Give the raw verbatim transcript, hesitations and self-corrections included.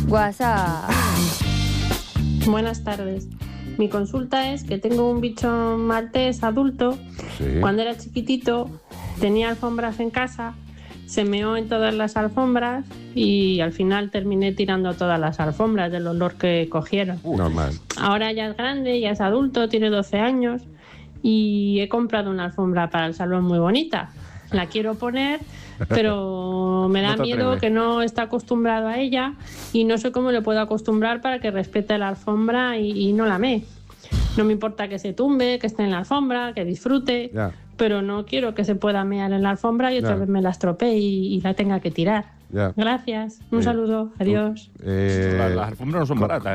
WhatsApp. Buenas tardes. Mi consulta es que tengo un bicho maltés adulto. Sí. Cuando era chiquitito tenía alfombras en casa, se meó en todas las alfombras y al final terminé tirando todas las alfombras del olor que cogieron. Normal. Ahora ya es grande, ya es adulto, tiene doce años y he comprado una alfombra para el salón muy bonita. La quiero poner, pero me da No te miedo atreves. que no está acostumbrado a ella y no sé cómo le puedo acostumbrar para que respete la alfombra y, y no la mee. No me importa que se tumbe, que esté en la alfombra, que disfrute, Ya. pero no quiero que se pueda mear en la alfombra y otra Ya. vez me la estropee y, y la tenga que tirar. Ya. Gracias, un Sí. saludo, adiós. Eh, Las, las alfombras no son co- baratas,